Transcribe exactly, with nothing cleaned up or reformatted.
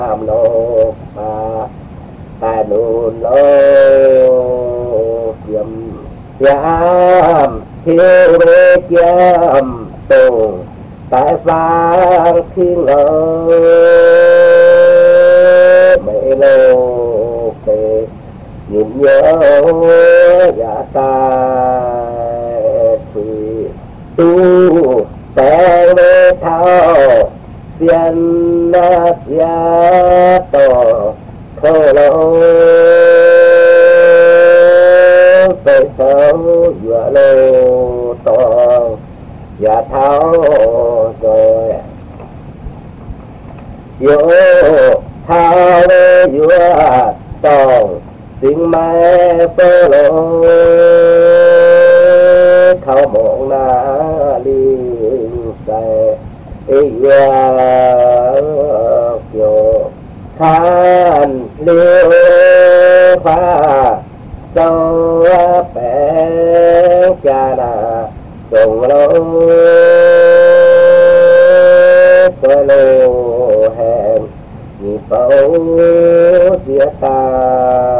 am lô mà ta nụ lô kiềm yam thiếu bê kiềm tổ tại vang thiên ơi mẹ lô kề nhìn nhớ dạ ta thì tu tè lê thao xiên na xia tổ khô lô tới sâu dọa lô to dạ thao rồi vô thao lê dọa tòng tiếng mai phơ lô khâu mộng na liên say ya yo khan liêu pha sâu bé cha là trùng lô tôi lô hẹn nhịp bầu chia ta